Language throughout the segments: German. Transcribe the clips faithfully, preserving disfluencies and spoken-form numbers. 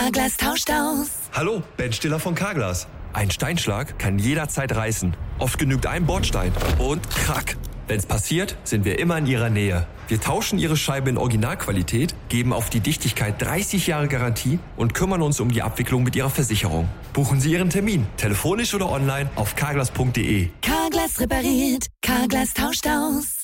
Carglass tauscht aus. Hallo, Ben Stiller von Carglass. Ein Steinschlag kann jederzeit reißen. Oft genügt ein Bordstein und krack. Wenn's passiert, sind wir immer in Ihrer Nähe. Wir tauschen Ihre Scheibe in Originalqualität, geben auf die Dichtigkeit dreißig Jahre Garantie und kümmern uns um die Abwicklung mit Ihrer Versicherung. Buchen Sie Ihren Termin, telefonisch oder online auf carglass punkt de. Carglass repariert. Carglass tauscht aus.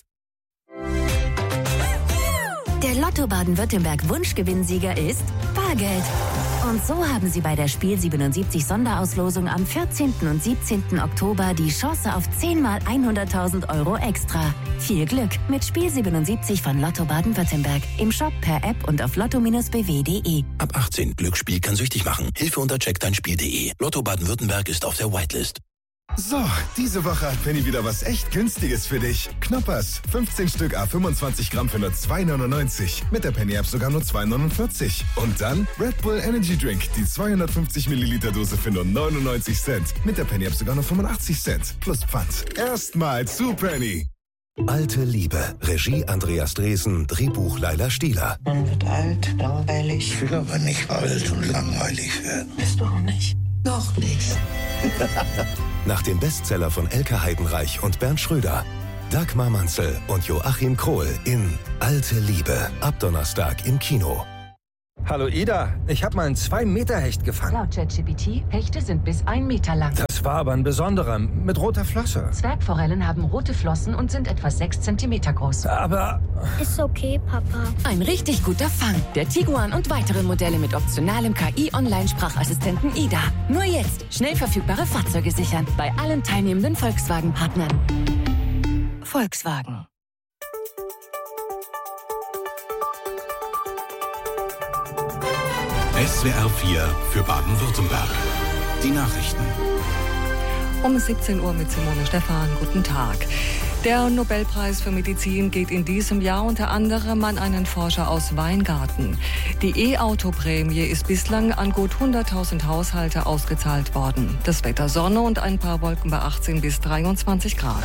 Der Lotto Baden-Württemberg Wunschgewinnsieger ist Bargeld. Und so haben Sie bei der Spiel siebenundsiebzig Sonderauslosung am vierzehnten und siebzehnten Oktober die Chance auf zehn mal hunderttausend Euro extra. Viel Glück mit Spiel siebenundsiebzig von Lotto Baden-Württemberg. Im Shop, per App und auf lotto Bindestrich b w punkt de. Ab achtzehn. Glücksspiel kann süchtig machen. Hilfe unter check dein spiel punkt de. Lotto Baden-Württemberg ist auf der Whitelist. So, diese Woche hat Penny wieder was echt Günstiges für dich. Knoppers, fünfzehn Stück à fünfundzwanzig Gramm für nur zwei neunundneunzig. Mit der Penny-App sogar nur zwei neunundvierzig. Und dann Red Bull Energy Drink, die zweihundertfünfzig Milliliter Dose für nur neunundneunzig Cent. Mit der Penny-App sogar nur fünfundachtzig Cent. Plus Pfand. Erstmal zu Penny. Alte Liebe. Regie Andreas Dresen, Drehbuch Laila Stieler. Man wird alt, langweilig. Ich will aber nicht alt und langweilig werden. Bist du auch nicht? Noch nicht. Nach dem Bestseller von Elke Heidenreich und Bernd Schröder. Dagmar Manzel und Joachim Krohl in Alte Liebe. Ab Donnerstag im Kino. Hallo Ida, ich habe mal einen zwei Meter Hecht gefangen. Laut ChatGPT, Hechte sind bis ein Meter lang. Das war aber ein besonderer, mit roter Flosse. Zwergforellen haben rote Flossen und sind etwa sechs Zentimeter groß. Aber... Ist okay, Papa. Ein richtig guter Fang. Der Tiguan und weitere Modelle mit optionalem K I-Online-Sprachassistenten Ida. Nur jetzt schnell verfügbare Fahrzeuge sichern. Bei allen teilnehmenden Volkswagen-Partnern. Volkswagen. S W R vier für Baden-Württemberg. Die Nachrichten. Um siebzehn Uhr mit Simone Stephan. Guten Tag. Der Nobelpreis für Medizin geht in diesem Jahr unter anderem an einen Forscher aus Weingarten. Die E-Auto-Prämie ist bislang an gut hunderttausend Haushalte ausgezahlt worden. Das Wetter Sonne und ein paar Wolken bei achtzehn bis dreiundzwanzig Grad.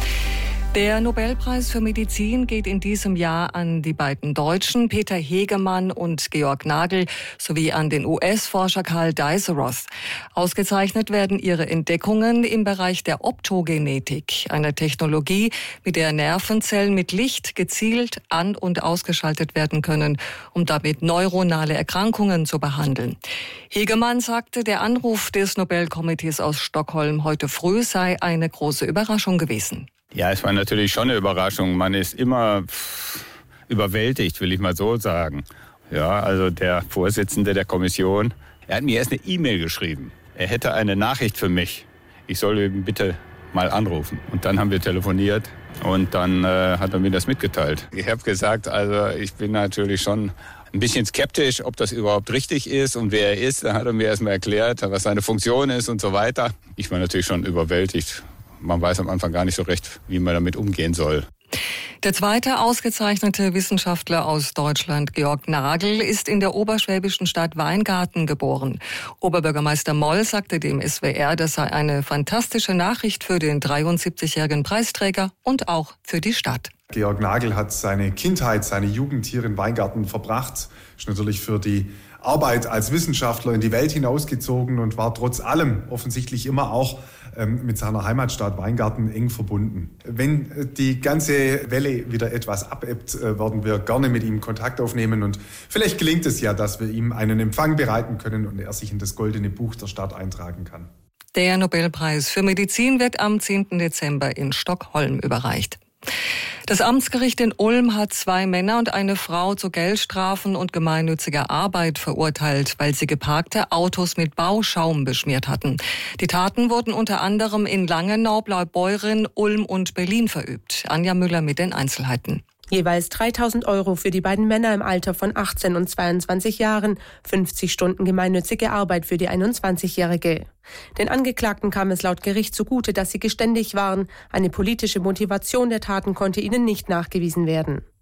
Der Nobelpreis für Medizin geht in diesem Jahr an die beiden Deutschen, Peter Hegemann und Georg Nagel, sowie an den U S-Forscher Karl Dies-Roth. Ausgezeichnet werden ihre Entdeckungen im Bereich der Optogenetik, einer Technologie, mit der Nervenzellen mit Licht gezielt an- und ausgeschaltet werden können, um damit neuronale Erkrankungen zu behandeln. Hegemann sagte, der Anruf des Nobelkomitees aus Stockholm heute früh sei eine große Überraschung gewesen. Ja, es war natürlich schon eine Überraschung. Man ist immer pff, überwältigt, will ich mal so sagen. Ja, also der Vorsitzende der Kommission, er hat mir erst eine E-Mail geschrieben. Er hätte eine Nachricht für mich. Ich soll ihn bitte mal anrufen. Und dann haben wir telefoniert und dann äh, hat er mir das mitgeteilt. Ich habe gesagt, also ich bin natürlich schon ein bisschen skeptisch, ob das überhaupt richtig ist und wer er ist. Dann hat er mir erstmal erklärt, was seine Funktion ist und so weiter. Ich war natürlich schon überwältigt. Man weiß am Anfang gar nicht so recht, wie man damit umgehen soll. Der zweite ausgezeichnete Wissenschaftler aus Deutschland, Georg Nagel, ist in der oberschwäbischen Stadt Weingarten geboren. Oberbürgermeister Moll sagte dem S W R, das sei eine fantastische Nachricht für den dreiundsiebzigjährigen Preisträger und auch für die Stadt. Georg Nagel hat seine Kindheit, seine Jugend hier in Weingarten verbracht. Ist natürlich für die Arbeit als Wissenschaftler in die Welt hinausgezogen und war trotz allem offensichtlich immer auch ähm, mit seiner Heimatstadt Weingarten eng verbunden. Wenn die ganze Welle wieder etwas abebbt, äh, werden wir gerne mit ihm Kontakt aufnehmen und vielleicht gelingt es ja, dass wir ihm einen Empfang bereiten können und er sich in das goldene Buch der Stadt eintragen kann. Der Nobelpreis für Medizin wird am zehnten Dezember in Stockholm überreicht. Das Amtsgericht in Ulm hat zwei Männer und eine Frau zu Geldstrafen und gemeinnütziger Arbeit verurteilt, weil sie geparkte Autos mit Bauschaum beschmiert hatten. Die Taten wurden unter anderem in Langenau, Blaubeuren, Ulm und Berlin verübt. Anja Müller mit den Einzelheiten. Jeweils dreitausend Euro für die beiden Männer im Alter von achtzehn und zweiundzwanzig Jahren, fünfzig Stunden gemeinnützige Arbeit für die einundzwanzigjährige. Den Angeklagten kam es laut Gericht zugute, dass sie geständig waren. Eine politische Motivation der Taten konnte ihnen nicht nachgewiesen werden.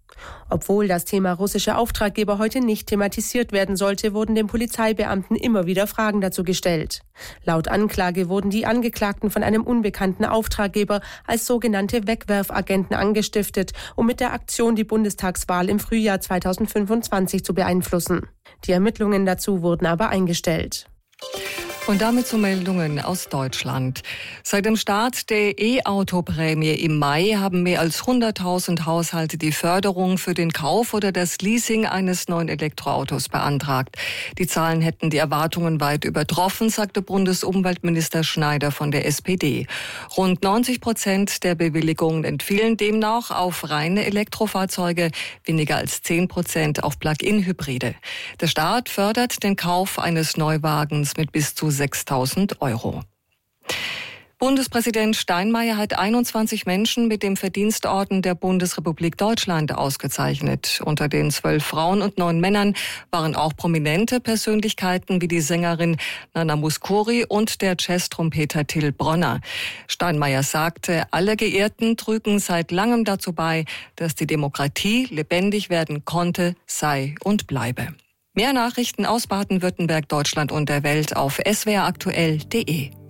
Obwohl das Thema russische Auftraggeber heute nicht thematisiert werden sollte, wurden den Polizeibeamten immer wieder Fragen dazu gestellt. Laut Anklage wurden die Angeklagten von einem unbekannten Auftraggeber als sogenannte Wegwerfagenten angestiftet, um mit der Aktion die Bundestagswahl im Frühjahr zweitausendfünfundzwanzig zu beeinflussen. Die Ermittlungen dazu wurden aber eingestellt. Und damit zu Meldungen aus Deutschland. Seit dem Start der E-Auto-Prämie im Mai haben mehr als hunderttausend Haushalte die Förderung für den Kauf oder das Leasing eines neuen Elektroautos beantragt. Die Zahlen hätten die Erwartungen weit übertroffen, sagte Bundesumweltminister Schneider von der S P D. Rund neunzig Prozent der Bewilligungen entfielen demnach auf reine Elektrofahrzeuge, weniger als zehn Prozent auf Plug-in-Hybride. Der Staat fördert den Kauf eines Neuwagens mit bis zu sechstausend Euro. Bundespräsident Steinmeier hat einundzwanzig Menschen mit dem Verdienstorden der Bundesrepublik Deutschland ausgezeichnet. Unter den zwölf Frauen und neun Männern waren auch prominente Persönlichkeiten wie die Sängerin Nana Mouskouri und der Jazz-Trompeter Till Bronner. Steinmeier sagte, alle Geehrten trügen seit langem dazu bei, dass die Demokratie lebendig werden konnte, sei und bleibe. Mehr Nachrichten aus Baden-Württemberg, Deutschland und der Welt auf s w r aktuell punkt d e.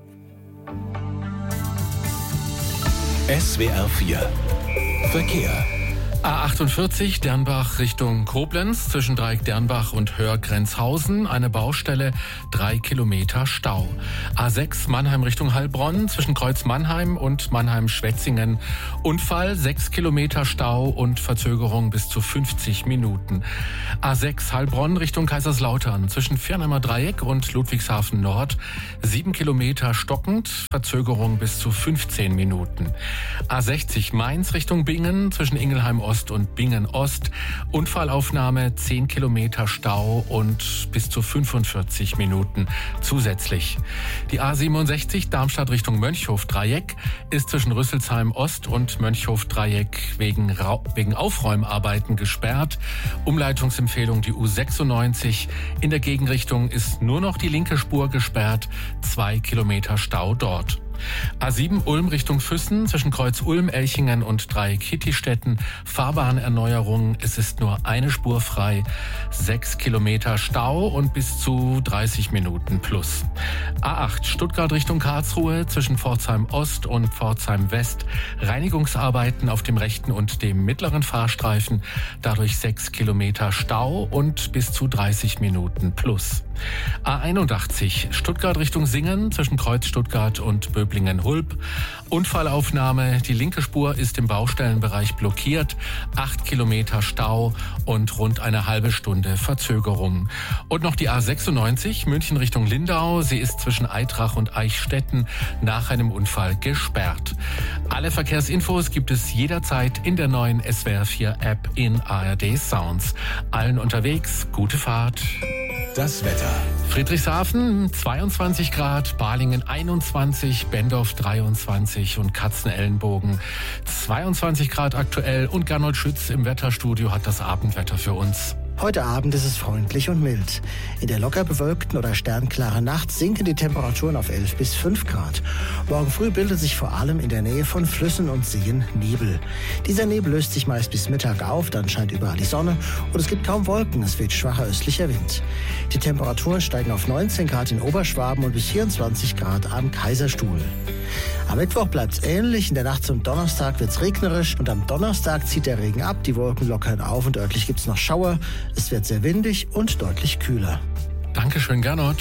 S W R vier Verkehr. A achtundvierzig Dernbach Richtung Koblenz zwischen Dreieck Dernbach und Hörgrenzhausen eine Baustelle, drei Kilometer Stau. A sechs Mannheim Richtung Heilbronn zwischen Kreuz Mannheim und Mannheim-Schwetzingen Unfall, sechs Kilometer Stau und Verzögerung bis zu fünfzig Minuten. A sechs Heilbronn Richtung Kaiserslautern zwischen Firnheimer Dreieck und Ludwigshafen Nord sieben Kilometer stockend, Verzögerung bis zu fünfzehn Minuten. A sechzig Mainz Richtung Bingen zwischen Ingelheim Ost und Bingen Ost. Unfallaufnahme, zehn Kilometer Stau und bis zu fünfundvierzig Minuten zusätzlich. Die A siebenundsechzig Darmstadt Richtung Mönchhof-Dreieck ist zwischen Rüsselsheim Ost und Mönchhof-Dreieck wegen, Ra- wegen Aufräumarbeiten gesperrt. Umleitungsempfehlung die U sechsundneunzig. In der Gegenrichtung ist nur noch die linke Spur gesperrt. Zwei Kilometer Stau dort. A sieben Ulm Richtung Füssen zwischen Kreuz Ulm, Elchingen und Dreieck Hittistetten. Fahrbahnerneuerung, es ist nur eine Spur frei. Sechs Kilometer Stau und bis zu dreißig Minuten plus. A acht Stuttgart Richtung Karlsruhe zwischen Pforzheim Ost und Pforzheim West. Reinigungsarbeiten auf dem rechten und dem mittleren Fahrstreifen. Dadurch sechs Kilometer Stau und bis zu dreißig Minuten plus. A einundachtzig Stuttgart Richtung Singen zwischen Kreuz Stuttgart und Böblingen-Hulb. Unfallaufnahme, die linke Spur ist im Baustellenbereich blockiert. Acht Kilometer Stau und rund eine halbe Stunde Verzögerung. Und noch die A sechsundneunzig München Richtung Lindau. Sie ist zwischen Eitrach und Eichstätten nach einem Unfall gesperrt. Alle Verkehrsinfos gibt es jederzeit in der neuen S W R vier App in A R D Sounds. Allen unterwegs, gute Fahrt. Das Wetter. Friedrichshafen zweiundzwanzig Grad, Balingen einundzwanzig, Bendorf dreiundzwanzig und Katzenellenbogen zweiundzwanzig Grad aktuell. Und Gernot Schütz im Wetterstudio hat das Abendwetter für uns. Heute Abend ist es freundlich und mild. In der locker bewölkten oder sternklaren Nacht sinken die Temperaturen auf elf bis fünf Grad. Morgen früh bildet sich vor allem in der Nähe von Flüssen und Seen Nebel. Dieser Nebel löst sich meist bis Mittag auf, dann scheint überall die Sonne und es gibt kaum Wolken, es weht schwacher östlicher Wind. Die Temperaturen steigen auf neunzehn Grad in Oberschwaben und bis vierundzwanzig Grad am Kaiserstuhl. Am Mittwoch bleibt es ähnlich, in der Nacht zum Donnerstag wird es regnerisch und am Donnerstag zieht der Regen ab, die Wolken lockern auf und örtlich gibt es noch Schauer. Es wird sehr windig und deutlich kühler. Dankeschön, Gernot.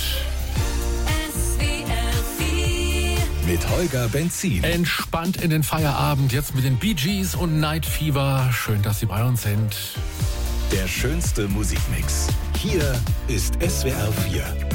Mit Holger Benzin. Entspannt in den Feierabend, jetzt mit den Bee Gees und Night Fever. Schön, dass Sie bei uns sind. Der schönste Musikmix. Hier ist S W R vier.